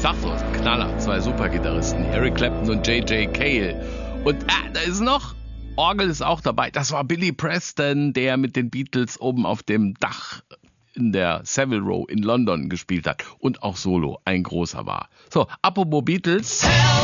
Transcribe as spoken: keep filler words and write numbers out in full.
Sag so, Knaller, zwei Supergitarristen, Eric Clapton und J J Cale. Und ah, da ist noch, Orgel ist auch dabei, das war Billy Preston, der mit den Beatles oben auf dem Dach in der Savile Row in London gespielt hat und auch solo ein großer war. So, apropos Beatles.